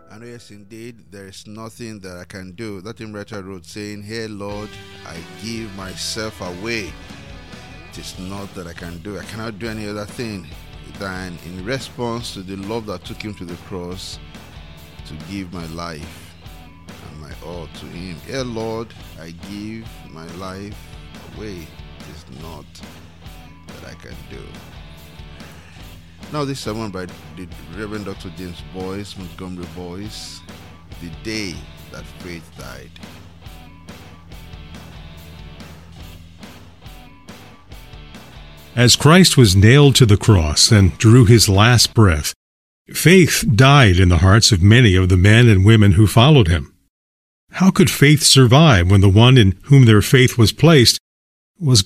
And yes, indeed, there is nothing that I can do. That hymn writer wrote saying, "Here, Lord, I give myself away. It is not that I can do. I cannot do any other thing than in response to the love that took him to the cross to give my life and my all to him. Here, Lord, I give my life away. It is not that I can do." Now this sermon by the Reverend Dr. James Boyce, Montgomery Boyce, "The Day That Faith Died." As Christ was nailed to the cross and drew his last breath, faith died in the hearts of many of the men and women who followed him. How could faith survive when the one in whom their faith was placed was